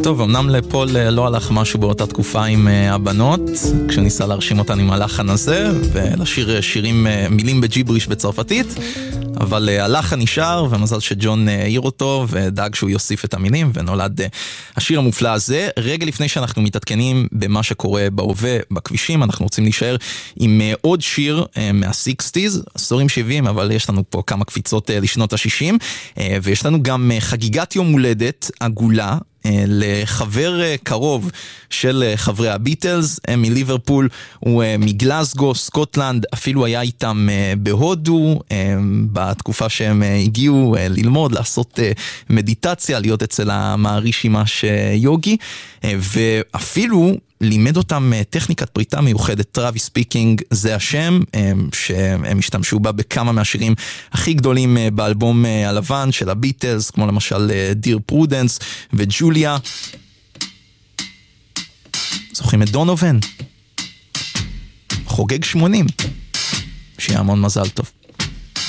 טוב, אמנם לפול לא הלך משהו באותה תקופה עם הבנות, כשניסה להרשים אותן עם הלחן הזה, ולשיר שירים, מילים בג'יבריש בצרפתית, אבל הלחן נשאר, ומזל שג'ון העיר אותו, ודאג שהוא יוסיף את המילים, ונולד השיר המופלא הזה. רגע לפני שאנחנו מתעדכנים במה שקורה בהווה בכבישים, אנחנו רוצים להישאר עם עוד שיר מה-60s, עשורים 70, אבל יש לנו פה כמה קפיצות לשנות ה-60, ויש לנו גם חגיגת יום הולדת עגולה, לחבר קרוב של חברי הביטלס, מליברפול, הוא מגלסגו, סקוטלנד, אפילו היה איתם בהודו, בתקופה שהם הגיעו ללמוד, לעשות מדיטציה, להיות אצל המעריש ממש יוגי, ואפילו לימד אותם טכניקת פריטה מיוחדת, טראביס ספיקינג, זה השם, שהם השתמשו בה בכמה מהשירים הכי גדולים באלבום הלבן של הביטלס, כמו למשל דיר פרודנס וג'וליה. זוכרים את דונובן? חוגג 80. שיהיה המון מזל טוב.